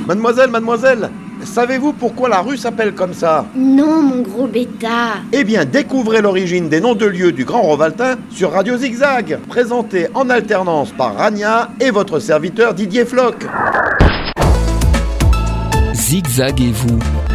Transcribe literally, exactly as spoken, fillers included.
Mademoiselle, mademoiselle, savez-vous pourquoi la rue s'appelle comme ça? Non, mon gros bêta. Eh bien, découvrez l'origine des noms de lieux du Grand Rovaltin sur Radio Zigzag, présenté en alternance par Rania et votre serviteur Didier Floch. Zigzag et vous,